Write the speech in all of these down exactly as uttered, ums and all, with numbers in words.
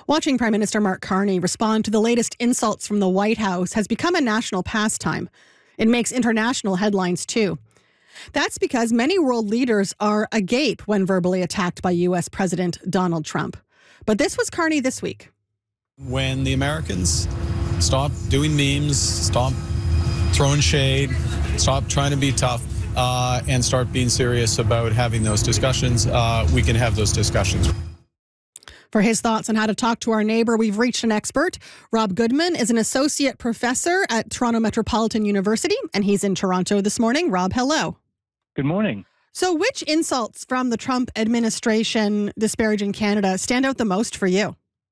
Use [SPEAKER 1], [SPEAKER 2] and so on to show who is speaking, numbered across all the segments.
[SPEAKER 1] Watching Prime Minister Mark Carney respond to the latest insults from the White House has become a national pastime. It makes international headlines too. That's because many world leaders are agape when verbally attacked by U S President Donald Trump. But this was Carney this week.
[SPEAKER 2] When the Americans stop doing memes, stop throwing shade, stop trying to be tough, uh, and start being serious about having those discussions, uh, we can have those discussions.
[SPEAKER 1] For his thoughts on how to talk to our neighbor, we've reached an expert. Rob Goodman is an associate professor at Toronto Metropolitan University, and he's in Toronto this morning. Rob, hello.
[SPEAKER 3] Good morning.
[SPEAKER 1] So which insults from the Trump administration disparaging Canada stand out the most for you?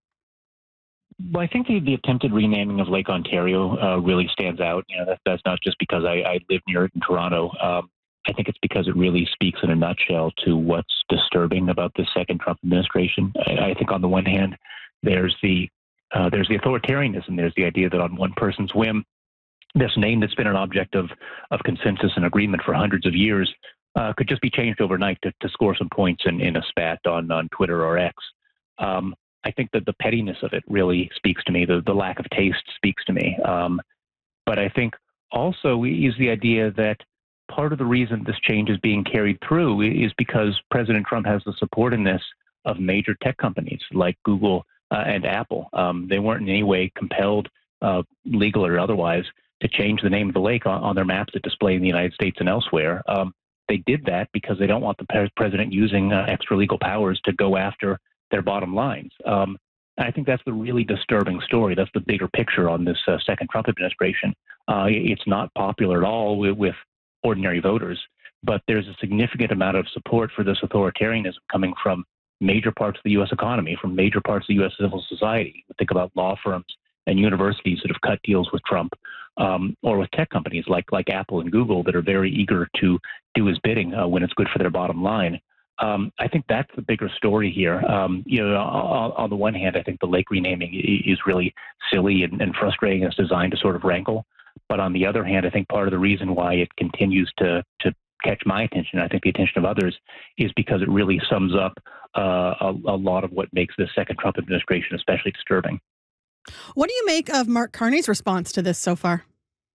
[SPEAKER 3] Well, I think the, the attempted renaming of Lake Ontario uh, really stands out. You know, that, that's not just because I, I live near it in Toronto. Um, I think it's because it really speaks in a nutshell to what's disturbing about this second Trump administration. I, I think on the one hand, there's the uh, there's the authoritarianism. There's the idea that on one person's whim, this name that's been an object of of consensus and agreement for hundreds of years uh, could just be changed overnight to, to score some points in, in a spat on, on Twitter or X. Um, I think that the pettiness of it really speaks to me. The, the lack of taste speaks to me. Um, but I think also is the idea that part of the reason this change is being carried through is because President Trump has the support in this of major tech companies like Google uh, and Apple. Um, they weren't in any way compelled, uh, legal or otherwise, to change the name of the lake on, on their maps that display in the United States and elsewhere. Um, they did that because they don't want the pre- president using uh, extra legal powers to go after their bottom lines. Um, I think that's the really disturbing story. That's the bigger picture on this uh, second Trump administration. Uh, it's not popular at all with, with ordinary voters, but there's a significant amount of support for this authoritarianism coming from major parts of the U S economy, from major parts of the U S civil society. Think about law firms and universities that have cut deals with Trump, um, or with tech companies like like Apple and Google that are very eager to do his bidding uh, when it's good for their bottom line. Um, I think that's the bigger story here. Um, you know, on, on the one hand, I think the lake renaming is really silly and, and frustrating. It's designed to sort of rankle. But on the other hand, I think part of the reason why it continues to, to catch my attention, I think the attention of others, is because it really sums up uh, a, a lot of what makes this second Trump administration especially disturbing.
[SPEAKER 1] What do you make of Mark Carney's response to this so far?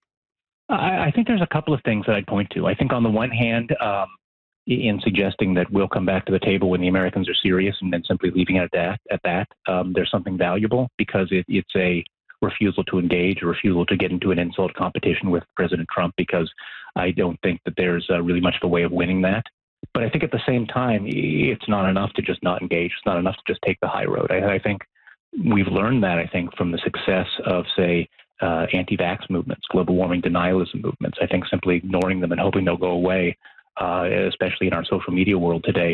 [SPEAKER 3] I, I think there's a couple of things that I'd point to. I think on the one hand, um, in suggesting that we'll come back to the table when the Americans are serious and then simply leaving it at that, at that um, there's something valuable because it, it's a refusal to engage, a refusal to get into an insult competition with President Trump, because I don't think that there's uh, really much of a way of winning that. But I think at the same time, it's not enough to just not engage. It's not enough to just take the high road. I, I think we've learned that, I think, from the success of, say, uh, anti-vax movements, global warming denialism movements. I think simply ignoring them and hoping they'll go away, uh, especially in our social media world today,